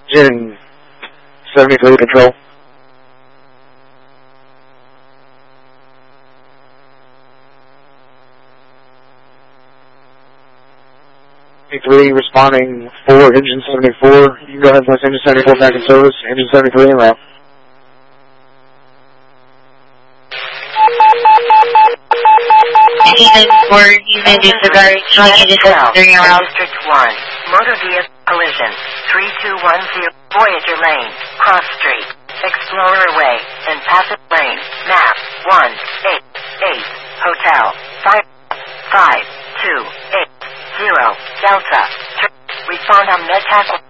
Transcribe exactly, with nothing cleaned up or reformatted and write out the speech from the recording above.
Engine seventy-three control. seventy-three responding for engine seventy-four. You can go ahead and place engine seventy-four back in service. Engine seventy-three en route. Engine seventy-four, using disregard, showing engine seventy-three en route. District one, motor vehicle collision, three two one zero, Voyager Lane, Cross Street, Explorer Way, and Passage Lane, map, one eight eight, Hotel, five five two eight zero, Delta, respond on Med Tackle.